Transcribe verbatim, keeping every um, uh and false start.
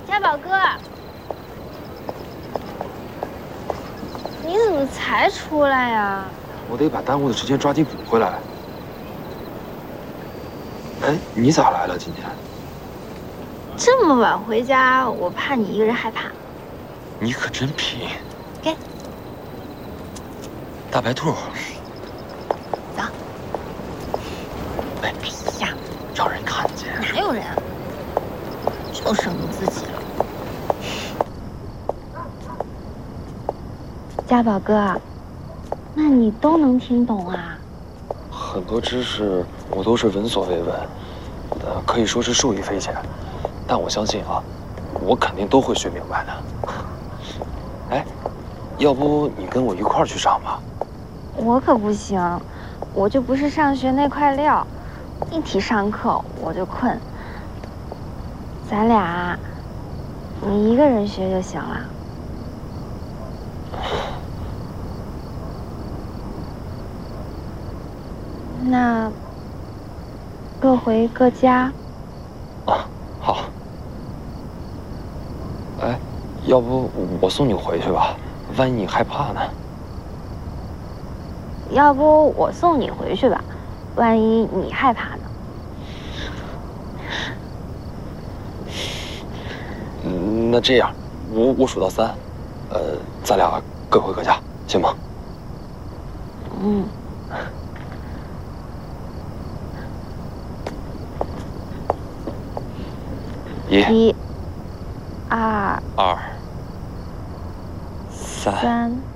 家宝哥，你怎么才出来呀？ 我得把耽误的时间抓紧补回来。哎，你咋来了？今天这么晚回家，我怕你一个人害怕。 你可真贫。 给。 大白兔。 走。 哎呀， 让人看见。 哪有人啊？就剩你自己了。家宝哥，那你都能听懂啊？ 很多知识我都是闻所未闻，呃，可以说是受益匪浅。但我相信啊，我肯定都会学明白的。哎，要不你跟我一块儿去上吧？ 我可不行，我就不是上学那块料，一提上课我就困。咱俩，你一个人学就行了。那各回各家。 啊，好。哎，要不我送你回去吧，万一你害怕呢？ 要不我送你回去吧，万一你害怕呢？ 嗯，那这样，我我数到三，呃，咱俩各回各家，行吗？ 嗯。 一。 一。二。 二。三。 三。